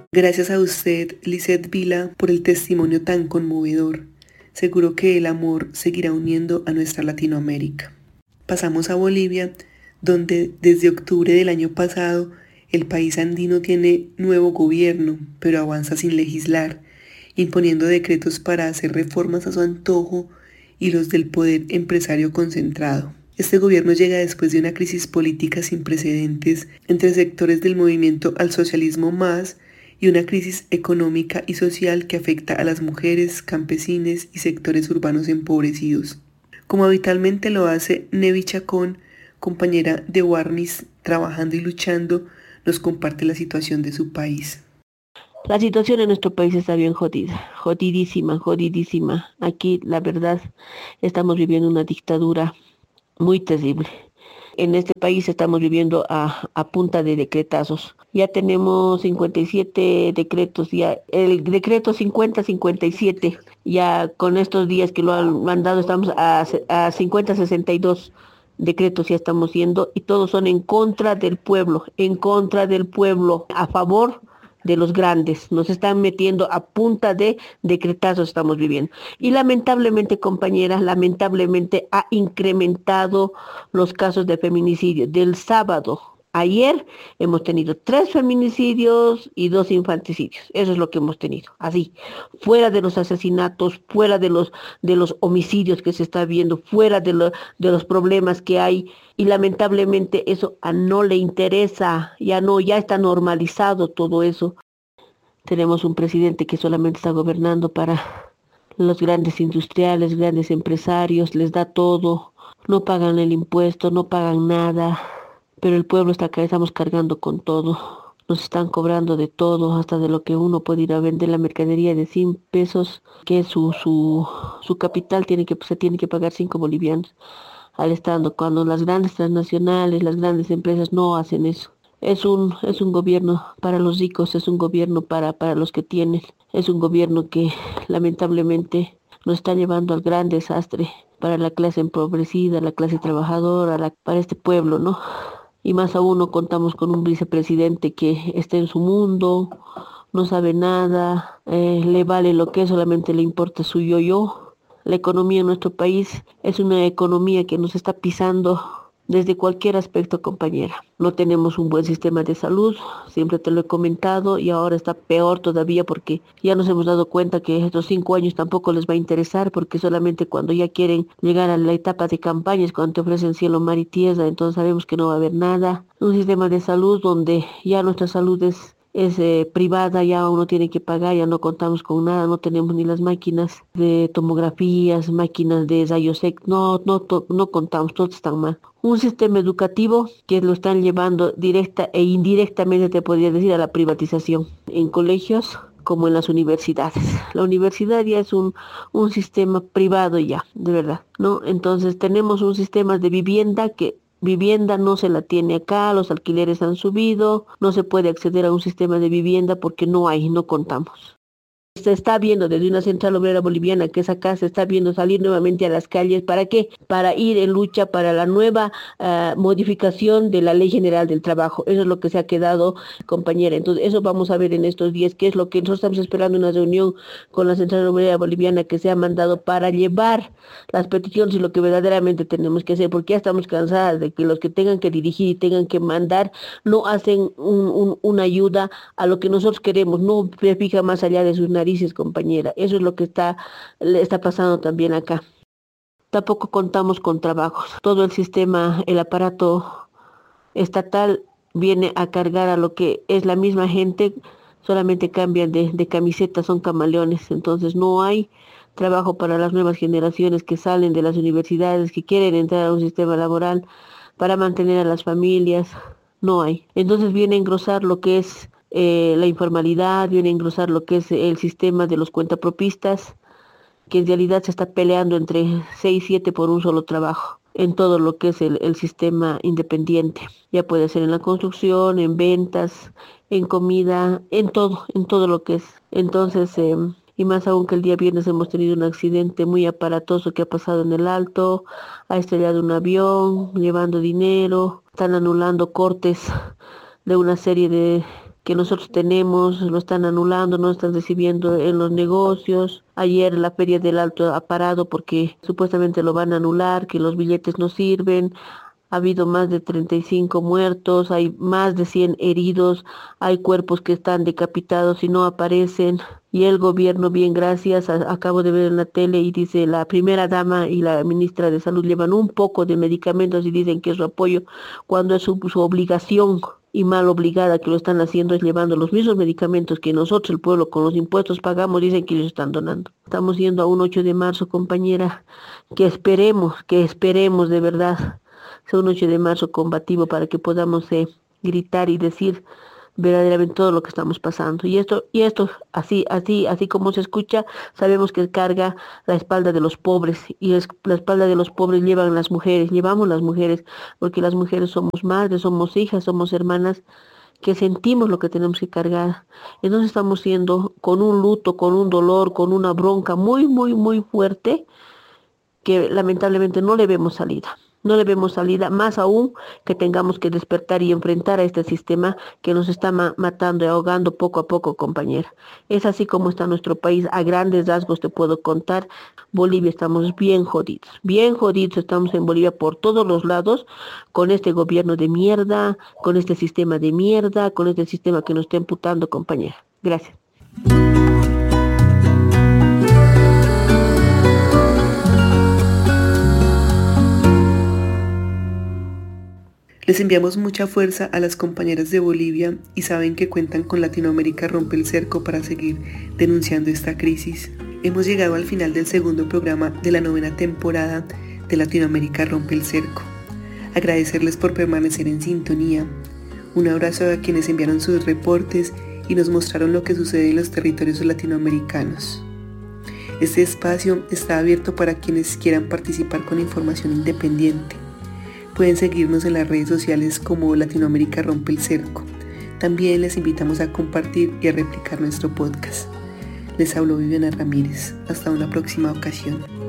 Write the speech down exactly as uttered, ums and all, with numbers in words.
Gracias a usted, Lisette Vila, por el testimonio tan conmovedor. Seguro que el amor seguirá uniendo a nuestra Latinoamérica. Pasamos a Bolivia, donde desde octubre del año pasado el país andino tiene nuevo gobierno, pero avanza sin legislar, imponiendo decretos para hacer reformas a su antojo y los del poder empresario concentrado. Este gobierno llega después de una crisis política sin precedentes entre sectores del movimiento al socialismo más y una crisis económica y social que afecta a las mujeres, campesines y sectores urbanos empobrecidos. Como habitualmente lo hace Nevi Chacón, compañera de Warnis, trabajando y luchando, nos comparte la situación de su país. La situación en nuestro país está bien jodida, jodidísima, jodidísima. Aquí, la verdad, estamos viviendo una dictadura muy terrible. En este país estamos viviendo a, a punta de decretazos. Ya tenemos cincuenta y siete decretos, ya el decreto cincuenta cincuenta y siete, ya con estos días que lo han mandado estamos a, a cincuenta sesenta y dos decretos ya estamos yendo y todos son en contra del pueblo, en contra del pueblo, a favor de los grandes. Nos están metiendo a punta de decretazos estamos viviendo. Y lamentablemente, compañeras, lamentablemente ha incrementado los casos de feminicidio. Del sábado, ayer, hemos tenido tres feminicidios y dos infanticidios. Eso es lo que hemos tenido. Así, fuera de los asesinatos, fuera de los, de los homicidios que se está viendo, fuera de, lo, de los problemas que hay. Y lamentablemente eso a no le interesa, ya no, ya está normalizado todo eso. Tenemos un presidente que solamente está gobernando para los grandes industriales, grandes empresarios, les da todo, no pagan el impuesto, no pagan nada, pero el pueblo está acá, estamos cargando con todo. Nos están cobrando de todo, hasta de lo que uno puede ir a vender la mercadería de cien pesos, que su, su, su capital tiene que, se tiene que pagar cinco bolivianos al estando, cuando las grandes transnacionales, las grandes empresas no hacen eso. Es un, es un gobierno para los ricos, es un gobierno para, para los que tienen, es un gobierno que lamentablemente nos está llevando al gran desastre para la clase empobrecida, la clase trabajadora, la, para este pueblo, ¿no? Y más aún no contamos con un vicepresidente que está en su mundo, no sabe nada, eh, le vale lo que es, solamente le importa su yo-yo. La economía en nuestro país es una economía que nos está pisando desde cualquier aspecto, compañera. No tenemos un buen sistema de salud, siempre te lo he comentado, y ahora está peor todavía porque ya nos hemos dado cuenta que estos cinco años tampoco les va a interesar, porque solamente cuando ya quieren llegar a la etapa de campaña es cuando te ofrecen cielo, mar y tierra, entonces sabemos que no va a haber nada. Un sistema de salud donde ya nuestra salud es es eh, privada, ya uno tiene que pagar, ya no contamos con nada, no tenemos ni las máquinas de tomografías, máquinas de rayos X, no, no, to- no contamos, todos están mal. Un sistema educativo que lo están llevando directa e indirectamente, te podría decir, a la privatización en colegios como en las universidades. La universidad ya es un, un sistema privado ya, de verdad, ¿no? Entonces tenemos un sistema de vivienda que vivienda no se la tiene acá, los alquileres han subido, no se puede acceder a un sistema de vivienda porque no hay, no contamos. Se está viendo desde una central obrera boliviana que es acá, se está viendo salir nuevamente a las calles. ¿Para qué? Para ir en lucha para la nueva uh, modificación de la Ley General del Trabajo. Eso es lo que se ha quedado, compañera. Entonces, eso vamos a ver en estos días, qué es lo que nosotros estamos esperando, una reunión con la central obrera boliviana que se ha mandado para llevar las peticiones y lo que verdaderamente tenemos que hacer, porque ya estamos cansadas de que los que tengan que dirigir y tengan que mandar no hacen un, un, una ayuda a lo que nosotros queremos, no se fija más allá de sus narices, compañera. Eso es lo que está, le está pasando también acá. Tampoco contamos con trabajos. Todo el sistema, el aparato estatal viene a cargar a lo que es la misma gente, solamente cambian de, de camiseta, son camaleones. Entonces no hay trabajo para las nuevas generaciones que salen de las universidades, que quieren entrar a un sistema laboral para mantener a las familias. No hay. Entonces viene a engrosar lo que es eh, la informalidad, viene a engrosar lo que es el sistema de los cuentapropistas, que en realidad se está peleando entre seis, siete por un solo trabajo en todo lo que es el, el sistema independiente. Ya puede ser en la construcción, en ventas, en comida, en todo, en todo lo que es. Entonces, eh, y más aún que el día viernes hemos tenido un accidente muy aparatoso que ha pasado en el Alto, ha estrellado un avión, llevando dinero, están anulando cortes de una serie de que nosotros tenemos, lo están anulando, no están recibiendo en los negocios. Ayer la Feria del Alto ha parado porque supuestamente lo van a anular, que los billetes no sirven. Ha habido más de treinta y cinco muertos, hay más de cien heridos, hay cuerpos que están decapitados y no aparecen. Y el gobierno, bien, gracias, a- acabo de ver en la tele y dice la primera dama y la ministra de Salud llevan un poco de medicamentos y dicen que es su apoyo, cuando es su, su obligación y mal obligada que lo están haciendo es llevando los mismos medicamentos que nosotros, el pueblo, con los impuestos pagamos, dicen que ellos están donando. Estamos yendo a un ocho de marzo, compañera, que esperemos, que esperemos de verdad sea un ocho de marzo combativo para que podamos eh, gritar y decir verdaderamente todo lo que estamos pasando. Y esto, y esto, así, así, así como se escucha, sabemos que carga la espalda de los pobres, y es, la espalda de los pobres llevan las mujeres, llevamos las mujeres, porque las mujeres somos madres, somos hijas, somos hermanas, que sentimos lo que tenemos que cargar. Entonces estamos siendo con un luto, con un dolor, con una bronca muy, muy, muy fuerte, que lamentablemente no le vemos salida. No le vemos salida, más aún que tengamos que despertar y enfrentar a este sistema que nos está ma- matando y ahogando poco a poco, compañera. Es así como está nuestro país. A grandes rasgos te puedo contar. Bolivia estamos bien jodidos, bien jodidos estamos en Bolivia por todos los lados, con este gobierno de mierda, con este sistema de mierda, con este sistema que nos está imputando, compañera. Gracias. Les enviamos mucha fuerza a las compañeras de Bolivia y saben que cuentan con Latinoamérica Rompe el Cerco para seguir denunciando esta crisis. Hemos llegado al final del segundo programa de la novena temporada de Latinoamérica Rompe el Cerco. Agradecerles por permanecer en sintonía. Un abrazo a quienes enviaron sus reportes y nos mostraron lo que sucede en los territorios latinoamericanos. Este espacio está abierto para quienes quieran participar con información independiente. Pueden seguirnos en las redes sociales como Latinoamérica Rompe el Cerco. También les invitamos a compartir y a replicar nuestro podcast. Les habló Viviana Ramírez. Hasta una próxima ocasión.